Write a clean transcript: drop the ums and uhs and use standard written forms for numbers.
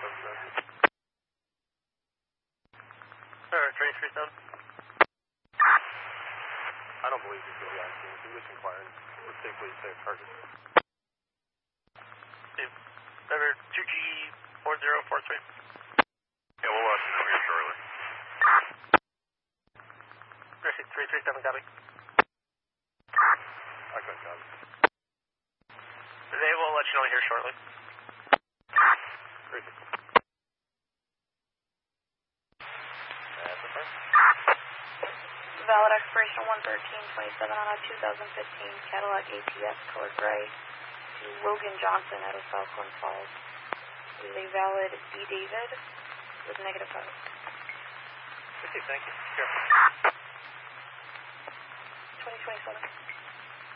Sir, 337. I don't believe he's going to be on scene. He's just inquiring for safely safe targets. Number 2G4043. Yeah, we'll let you know here shortly. Mercy 337, copy. I got copy. They will let you know here shortly. Great. That's the first. Valid expiration 11327 on a 2015 Cadillac ATS color gray to Logan Johnson out of South Glen Falls. It is a valid D. David with -5. Okay, thank you. Sure. 2027.